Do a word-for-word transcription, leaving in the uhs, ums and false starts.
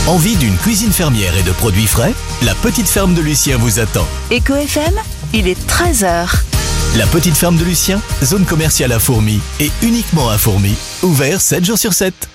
Envie d'une cuisine fermière et de produits frais? La petite ferme de Lucien vous attend. Éco F M, il est treize heures. La petite ferme de Lucien, zone commerciale à Fourmies et uniquement à Fourmies, ouvert sept jours sur sept.